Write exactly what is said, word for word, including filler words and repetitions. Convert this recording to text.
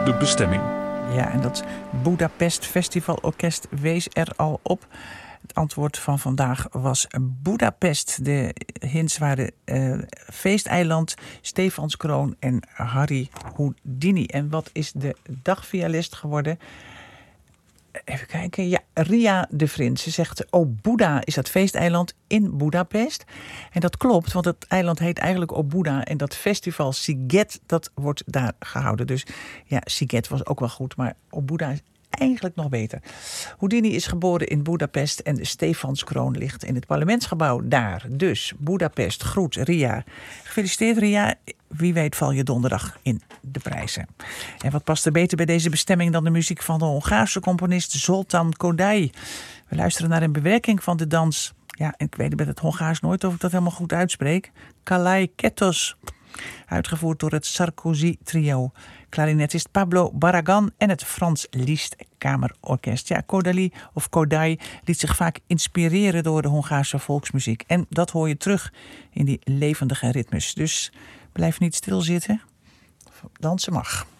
de bestemming. Ja, en dat Budapest Festivalorkest wees er al op. Het antwoord van vandaag was Budapest. De hints waren uh, Feesteiland, Stefanskroon en Harry Houdini. En wat is de dagvialist geworden? Even kijken. Ja, Ria de Vriend. Ze zegt, Obuda is dat feesteiland in Budapest. En dat klopt, want het eiland heet eigenlijk Obuda. En dat festival Sziget, dat wordt daar gehouden. Dus ja, Sziget was ook wel goed, maar Obuda is eigenlijk nog beter. Houdini is geboren in Budapest en de Stefanskroon ligt in het parlementsgebouw daar. Dus Budapest, groet Ria. Gefeliciteerd Ria. Wie weet val je donderdag in de prijzen. En wat past er beter bij deze bestemming dan de muziek van de Hongaarse componist Zoltán Kodály. We luisteren naar een bewerking van de dans. Ja, en ik weet met het Hongaars nooit of ik dat helemaal goed uitspreek. Kalai Ketos. Uitgevoerd door het Sarkozy Trio. Klarinetist Pablo Barragan en het Frans Liszt Kamerorkest. Ja, Kodály of Kodály liet zich vaak inspireren door de Hongaarse volksmuziek. En dat hoor je terug in die levendige ritmes. Dus blijf niet stilzitten. Dansen mag.